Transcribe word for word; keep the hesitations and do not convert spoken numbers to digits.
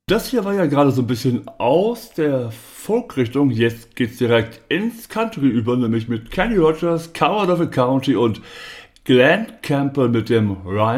Das hier war ja gerade so ein bisschen aus der Folk-Richtung. Jetzt geht's direkt ins Country über, nämlich mit Kenny Rogers, Coward of the County und Glenn Campbell mit dem Rhyme